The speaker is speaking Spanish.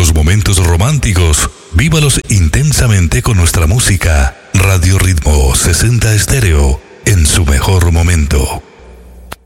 los momentos románticos, vívalos intensamente con nuestra música. Radio Ritmo 60 Estéreo, en su mejor momento.